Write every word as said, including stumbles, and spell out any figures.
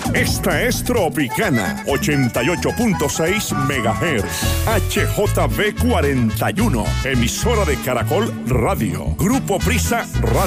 Esta es Tropicana, ochenta y ocho punto seis megahertz. H J B cuarenta y uno, emisora de Caracol Radio. Grupo Prisa Radio.